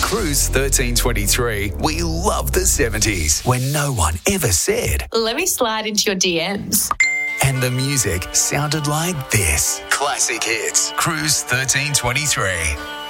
Cruise 1323, we love the 70s when no one ever said, Let me slide into your DMs. and the music sounded like this. Classic hits. Cruise 1323.